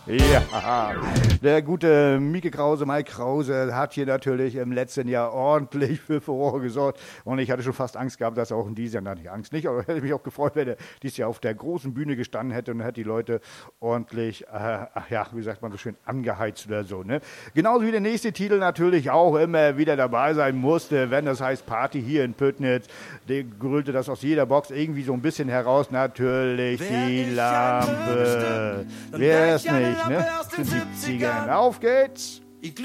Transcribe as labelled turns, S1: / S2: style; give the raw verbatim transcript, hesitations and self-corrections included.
S1: Ja, der gute Mieke Krause, Mike Krause, hat hier natürlich im letzten Jahr ordentlich für Furore gesorgt. Und ich hatte schon fast Angst gehabt, dass er auch in diesem Jahr, nicht Angst nicht, aber hätte mich auch gefreut, wenn er dieses Jahr auf der großen Bühne gestanden hätte und hätte die Leute ordentlich, äh, ach ja, wie sagt man so schön, angeheizt oder so. Ne? Genauso wie der nächste Titel natürlich auch immer wieder dabei sein musste, wenn das heißt Party hier in Pöttnitz. Der grüllte das aus jeder Box irgendwie so ein bisschen heraus. Natürlich Wer die Lampe. Wer ist nicht? Ne? Zu siebzigern. Auf geht's!